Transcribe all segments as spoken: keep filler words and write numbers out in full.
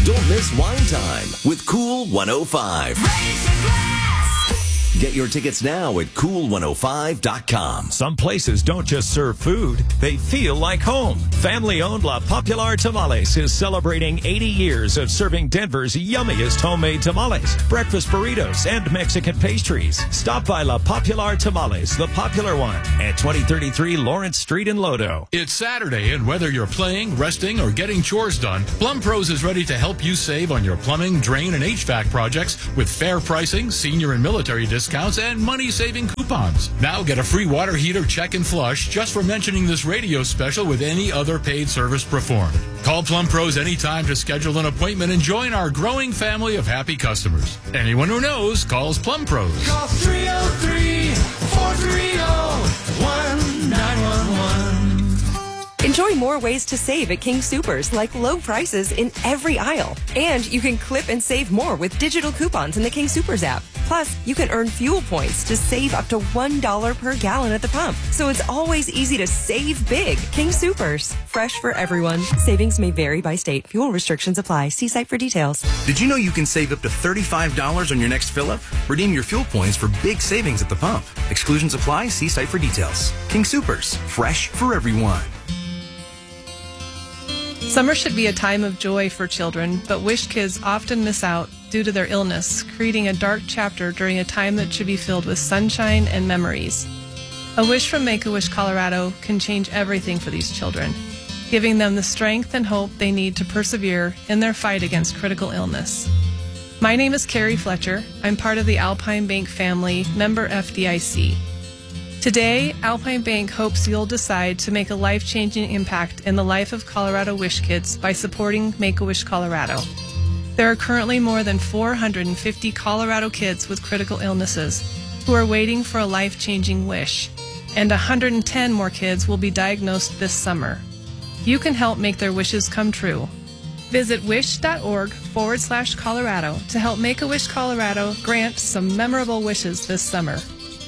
Don't miss Wine Time with Cool one oh five. Raise your glass. Get your tickets now at cool one oh five dot com. Some places don't just serve food, they feel like home. Family-owned La Popular Tamales is celebrating eighty years of serving Denver's yummiest homemade tamales, breakfast burritos, and Mexican pastries. Stop by La Popular Tamales, the popular one, at twenty thirty-three Lawrence Street in Lodo. It's Saturday, and whether you're playing, resting, or getting chores done, Plum Pros is ready to help you save on your plumbing, drain, and H V A C projects with fair pricing, senior and military discounts, and money-saving coupons. Now get a free water heater check and flush just for mentioning this radio special with any other paid service performed. Call Plum Pros anytime to schedule an appointment and join our growing family of happy customers. Anyone who knows calls Plum Pros. Call three oh three, four three oh, one nine one one. Enjoy more ways to save at King Soopers, like low prices in every aisle. And you can clip and save more with digital coupons in the King Soopers app. Plus, you can earn fuel points to save up to one dollar per gallon at the pump. So it's always easy to save big. King Soopers. Fresh for everyone. Savings may vary by state. Fuel restrictions apply. See site for details. Did you know you can save up to thirty-five dollars on your next fill-up? Redeem your fuel points for big savings at the pump. Exclusions apply. See site for details. King Soopers. Fresh for everyone. Summer should be a time of joy for children, but Wish kids often miss out due to their illness, creating a dark chapter during a time that should be filled with sunshine and memories. A wish from Make-A-Wish Colorado can change everything for these children, giving them the strength and hope they need to persevere in their fight against critical illness. My name is Carrie Fletcher. I'm part of the Alpine Bank family, member F D I C. Today, Alpine Bank hopes you'll decide to make a life-changing impact in the life of Colorado Wish kids by supporting Make-A-Wish Colorado. There are currently more than four hundred fifty Colorado kids with critical illnesses who are waiting for a life-changing wish, and one hundred ten more kids will be diagnosed this summer. You can help make their wishes come true. Visit wish.org forward slash Colorado to help Make-A-Wish Colorado grant some memorable wishes this summer.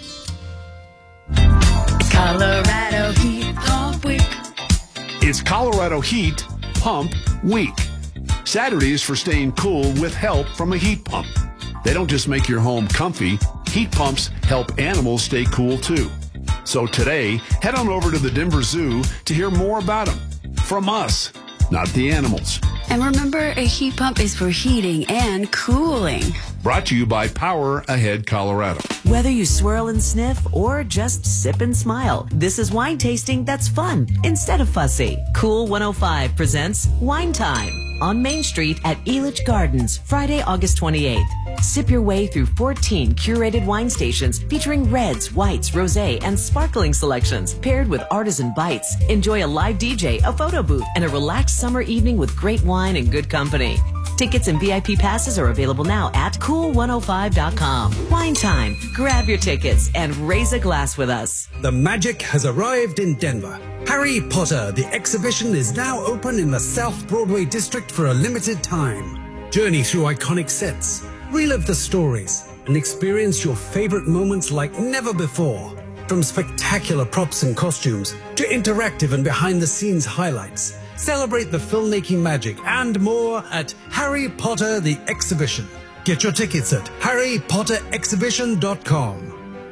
Colorado Heat Pump Week. It's Colorado Heat Pump Week. Saturdays for staying cool with help from a heat pump. They don't just make your home comfy, heat pumps help animals stay cool too. So today, head on over to the Denver Zoo to hear more about them. From us, not the animals. And remember, a heat pump is for heating and cooling. Brought to you by Power Ahead Colorado. Whether you swirl and sniff or just sip and smile, this is wine tasting that's fun instead of fussy. Cool one oh five presents Wine Time on Main Street at Elitch Gardens, Friday, August twenty-eighth. Sip your way through fourteen curated wine stations featuring reds, whites, rosé, and sparkling selections paired with artisan bites. Enjoy a live D J, a photo booth, and a relaxed summer evening with great wine and good company. Tickets and V I P passes are available now at cool one oh five dot com. Wine Time. Grab your tickets and raise a glass with us. The magic has arrived in Denver. Harry Potter, the exhibition, is now open in the South Broadway district for a limited time. Journey through iconic sets, relive the stories, and experience your favorite moments like never before. From spectacular props and costumes to interactive and behind-the-scenes highlights. Celebrate the filmmaking magic and more at Harry Potter the Exhibition. Get your tickets at harry potter exhibition dot com.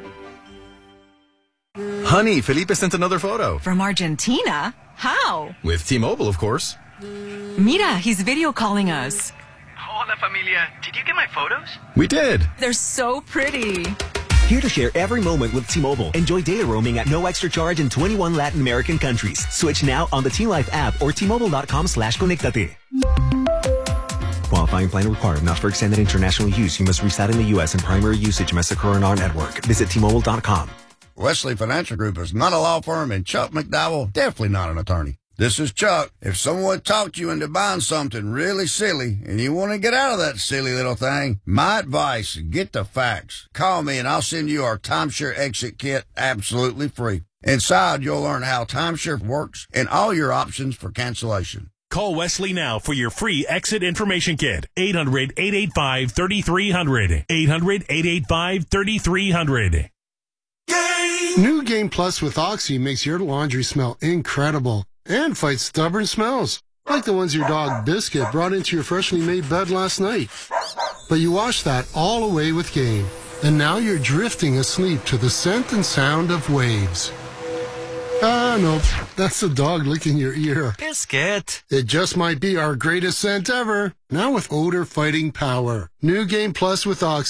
Honey, Felipe sent another photo. From Argentina? How? With T-Mobile, of course. Mira, he's video calling us. Hola, familia. Did you get my photos? We did. They're so pretty. Here to share every moment with T-Mobile. Enjoy data roaming at no extra charge in twenty-one Latin American countries. Switch now on the T-Life app or T-Mobile.com slash conectate. Qualifying plan required. Not for extended international use. You must reside in the U S and primary usage must occur on our network. Visit T Mobile dot com. Wesley Financial Group is not a law firm, and Chuck McDowell definitely not an attorney. This is Chuck. If someone talked you into buying something really silly and you want to get out of that silly little thing, my advice, get the facts. Call me and I'll send you our timeshare exit kit absolutely free. Inside, you'll learn how timeshare works and all your options for cancellation. Call Wesley now for your free exit information kit. eight hundred, eight eight five, three three zero zero. eight hundred, eight eight five, three three zero zero. New Game Plus with Oxy makes your laundry smell incredible and fights stubborn smells. like the ones your dog Biscuit brought into your freshly made bed last night. But you washed that all away with Gain, and now you're drifting asleep to the scent and sound of waves. Ah, no, that's the dog licking your ear. Biscuit. It just might be our greatest scent ever, now with odor-fighting power. New Gain Plus with Oxy.